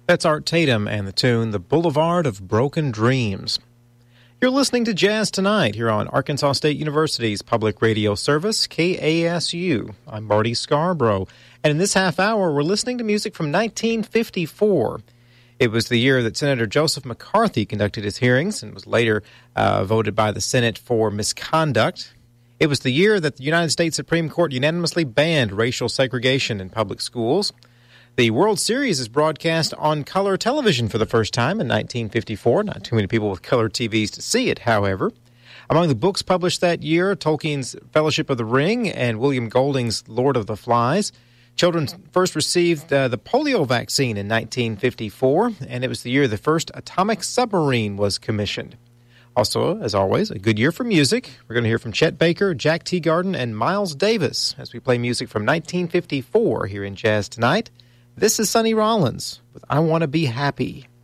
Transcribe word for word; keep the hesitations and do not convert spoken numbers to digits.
That's Art Tatum and the tune The Boulevard of Broken Dreams. You're listening to Jazz Tonight here on Arkansas State University's public radio service, K A S U. I'm Marty Scarborough, and in this half hour, we're listening to music from nineteen fifty-four. It was the year that Senator Joseph McCarthy conducted his hearings and was later uh, voted by the Senate for misconduct. It was the year that the United States Supreme Court unanimously banned racial segregation in public schools. The World Series is broadcast on color television for the first time in nineteen fifty-four. Not too many people with color T Vs to see it, however. Among the books published that year, Tolkien's Fellowship of the Ring and William Golding's Lord of the Flies. Children first received uh, the polio vaccine in nineteen fifty-four, and it was the year the first atomic submarine was commissioned. Also, as always, a good year for music. We're going to hear from Chet Baker, Jack Teagarden, and Miles Davis as we play music from nineteen fifty-four here in Jazz Tonight. This is Sonny Rollins with I Want to Be Happy.